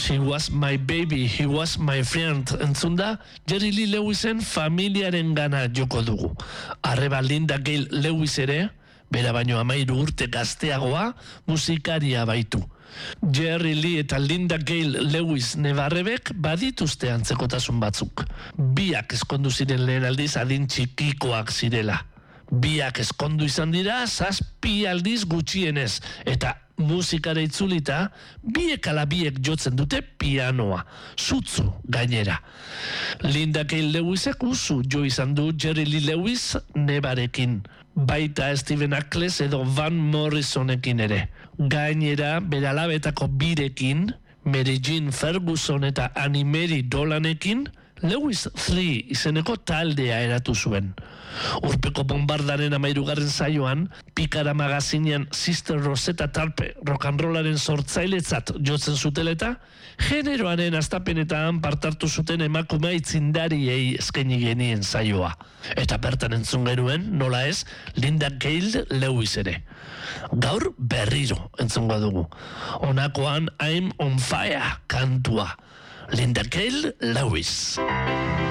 She was my baby, he was my friend. Entzunda, Jerry Lee Lewisen familiaren gana joko dugu. Arreba Linda Gale Lewis ere, bera baino 13 urte gazteagoa, musikaria baitu. Jerry Lee eta Linda Gale Lewis nebarrebek badituzte antzekotasun batzuk. Biak eskondu ziren lehen aldiz adin txikikoak zirela. Biak eskondu izan dira 7 aldiz gutxienez, eta musikara itzulita, biek ala biek jotzen dute pianoa, zutzu gainera. Linda Gale Lewisek usu jo izan du Jerry Lee Lewis nebarekin, baita Steven Ackles edo Van Morrisonekin ere. Gainera, bere alabetako birekin, Mary Jean Ferguson eta Annie Mary Dolanekin, Lewis 3 izeneko taldea eratu zuen. Urpeko bombardaren 13. saioan, Pikara magazinean Sister Rosetta Tarpe rock'n'rollaren sortzailetzat jotzen zuteleta, generoaren astapenetan partartu zuten emakume aitzindariei eskaini genien saioa. Eta bertan entzun genuen, nola ez, Linda Gale Lewis ere. Gaur berriro entzungo dugu. Honakoan I'm on fire kantua. Linda Gale Lewis.